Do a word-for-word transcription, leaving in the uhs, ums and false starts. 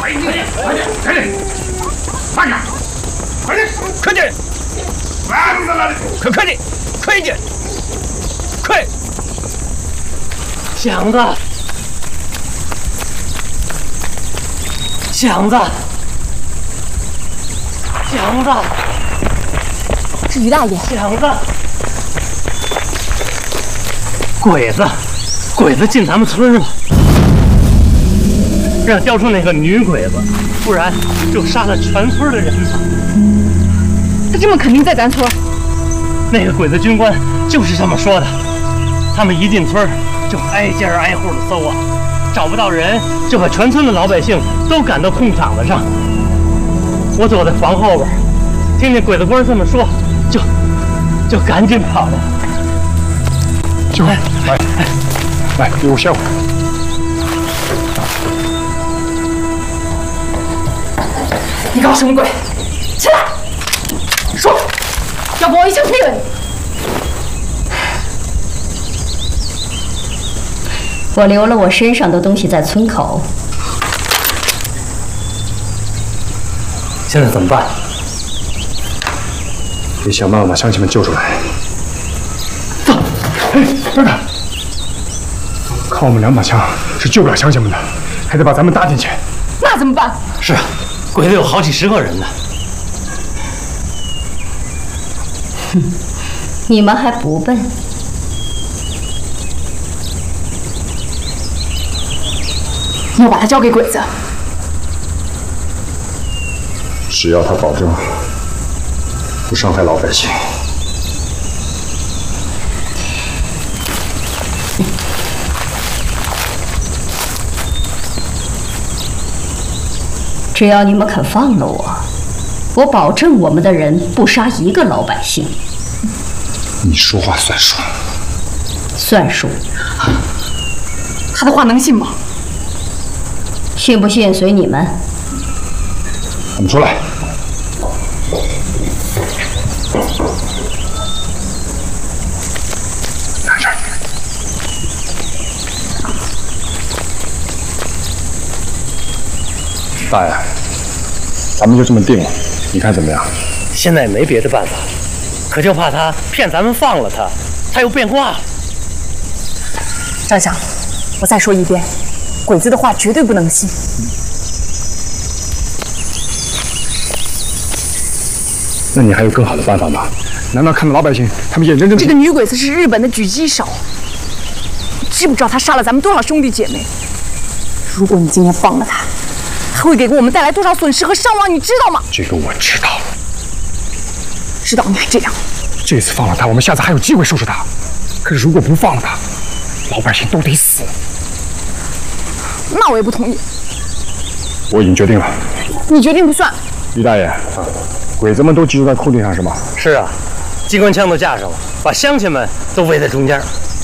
快点，快点，快点，慢点，快点，快点，慢在哪里？快快点，快点，快！ 祥子，祥子，祥子， 是于大爷。 祥子，鬼子，鬼子进咱们村了。 让调出那个女鬼子，不然就杀了全村的人了。 他这么肯定在咱村？ 那个鬼子军官就是这么说的。他们一进村就挨家挨户的搜啊，找不到人，就把全村的老百姓都赶到空场子上。我躲在房后边，听见鬼子官这么说，就就赶紧跑了。 就来来来，给我歇会儿。 你搞什么鬼？起来！说，要不我一枪毙了你！ 我留了我身上的东西在村口。 现在怎么办？ 得想办法把乡亲们救出来。走！哎，班长，靠我们两把枪是救不了乡亲们的，还得把咱们搭进去。 那怎么办？ 是啊。 鬼子有好几十个人呢。 哼，你们还不笨？ 你要把他交给鬼子， 只要他保证不伤害老百姓。 只要你们肯放了我，我保证我们的人不杀一个老百姓。 你说话算数。 算数。 他的话能信吗？ 信不信随你们。 我们出来。拿这儿。大爷，咱们就这么定了，你看怎么样？ 现在也没别的办法，可就怕他骗咱们放了他，他又变卦了。 张翔，我再说一遍，鬼子的话绝对不能信。 那你还有更好的办法吗？难道看到老百姓他们眼睁睁？ 这个女鬼子是日本的狙击手，你知不知道她杀了咱们多少兄弟姐妹？如果你今天放了她，她会给我们带来多少损失和伤亡，你知道吗？ 这个我知道。 知道你还这样？ 这次放了她，我们下次还有机会收拾她。可是如果不放了她，老百姓都得死。 那我也不同意。 我已经决定了。 你决定不算。 于大爷，鬼子们都集中在空地上是吗？ 是啊，机关枪都架上了，把乡亲们都围在中间。